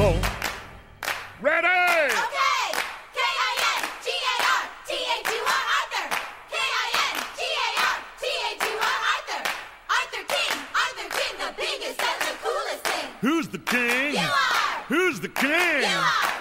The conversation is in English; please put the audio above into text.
Cole. Ready! Okay! K-I-N-G-A-R-T-H-U-R Arthur! K-I-N-G-A-R-T-H-U-R Arthur! Arthur King! Arthur King, the biggest and the coolest thing! Who's the king? You are! Who's the king? You are!